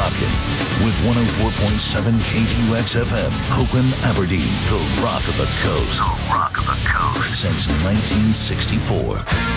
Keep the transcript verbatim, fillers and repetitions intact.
rockin' with one oh four point seven K T U X F M, Coquin, Aberdeen, the rock of the coast. The rock of the coast. Since nineteen sixty-four.